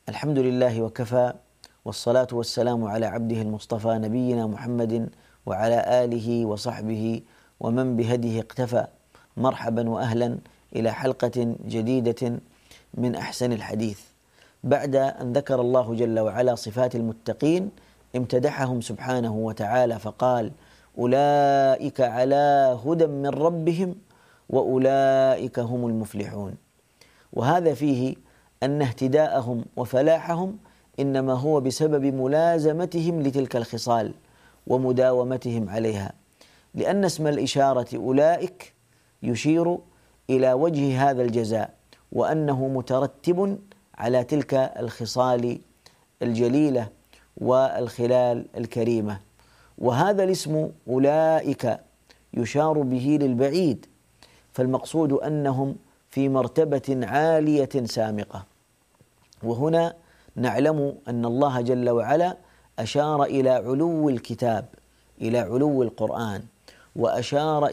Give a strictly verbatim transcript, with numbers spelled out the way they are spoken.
الحمد لله وكفى، والصلاة والسلام على عبده المصطفى نبينا محمد وعلى آله وصحبه ومن بهديه اقتفى. مرحبا وأهلا إلى حلقة جديدة من أحسن الحديث. بعد أن ذكر الله جل وعلا صفات المتقين امتدحهم سبحانه وتعالى فقال: أولئك على هدى من ربهم وأولئك هم المفلحون. وهذا فيه أن اهتداءهم وفلاحهم إنما هو بسبب ملازمتهم لتلك الخصال ومداومتهم عليها، لأن اسم الإشارة أولئك يشير إلى وجه هذا الجزاء، وأنه مترتب على تلك الخصال الجليلة والخلال الكريمة. وهذا الاسم أولئك يشار به للبعيد، فالمقصود أنهم في مرتبة عالية سامقة. وهنا نعلم أن الله جل وعلا أشار إلى علو الكتاب، إلى علو القرآن، وأشار